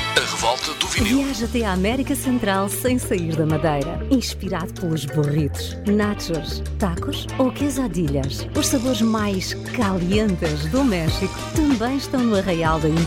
A revolta do vinil. Viaja até à América Central sem sair da Madeira. Inspirado pelos burritos, nachos, tacos ou quesadillas. Os sabores mais calientes do México também estão no Arraial da Internet.